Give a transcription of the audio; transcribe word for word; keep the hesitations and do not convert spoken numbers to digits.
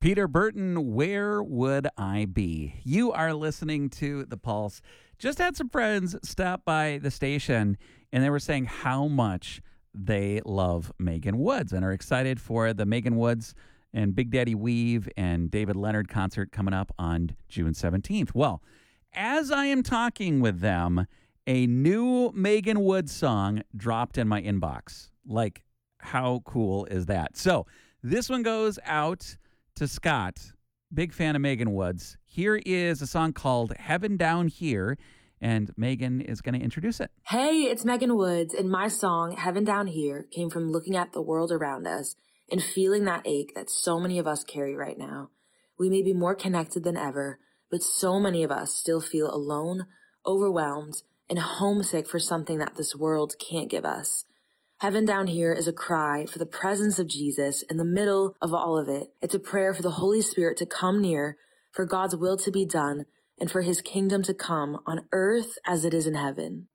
Peter Burton, Where Would I Be? You are listening to The Pulse. Just had some friends stop by the station, and they were saying how much they love Megan Woods and are excited for the Megan Woods and Big Daddy Weave and David Leonard concert coming up on June seventeenth. Well, as I am talking with them, a new Megan Woods song dropped in my inbox. Like, how cool is that? So this one goes out to Scott, big fan of Megan Woods. Here is a song called Heaven Down Here, and Megan is going to introduce it. Hey, it's Megan Woods, and my song, Heaven Down Here, came from looking at the world around us and feeling that ache that so many of us carry right now. We may be more connected than ever, but so many of us still feel alone, overwhelmed, and homesick for something that this world can't give us. Heaven Down Here is a cry for the presence of Jesus in the middle of all of it. It's a prayer for the Holy Spirit to come near, for God's will to be done, and for his kingdom to come on earth as it is in heaven.